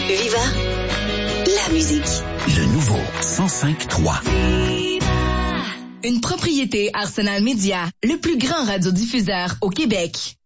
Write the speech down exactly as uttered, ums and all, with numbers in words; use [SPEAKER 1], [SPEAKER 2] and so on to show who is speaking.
[SPEAKER 1] Viva, la musique.
[SPEAKER 2] Le nouveau cent cinq trois.
[SPEAKER 3] Une propriété Arsenal Média, le plus grand radiodiffuseur au Québec.